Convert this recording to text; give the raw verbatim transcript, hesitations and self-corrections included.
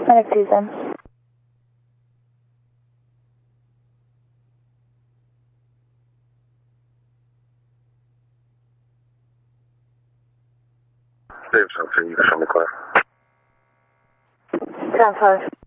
Next season. Save something from the car. ten five.